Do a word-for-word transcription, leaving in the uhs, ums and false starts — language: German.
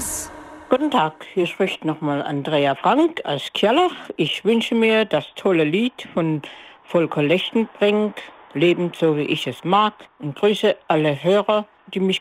News. Guten Tag, hier spricht nochmal Andrea Frank aus Kjellach. Ich wünsche mir das tolle Lied von Volker Lechtenbrink, Leben so wie ich es mag, und grüße alle Hörer, die mich